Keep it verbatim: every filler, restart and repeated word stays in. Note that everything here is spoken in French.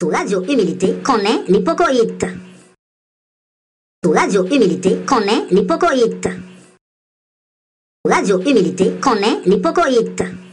Sous Radio Humilité connaît l'hypocoïte. Sous Radio Humilité connaît l'hypocoïte. Sous Radio Humilité connaît l'hypocoïte.